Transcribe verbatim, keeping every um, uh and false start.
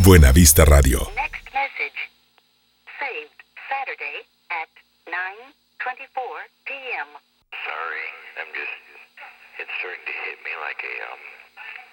Buenavista Radio. Next message. Saved Saturday at nine twenty-four p.m. Sorry, I'm just, it's starting to hit me like a, um,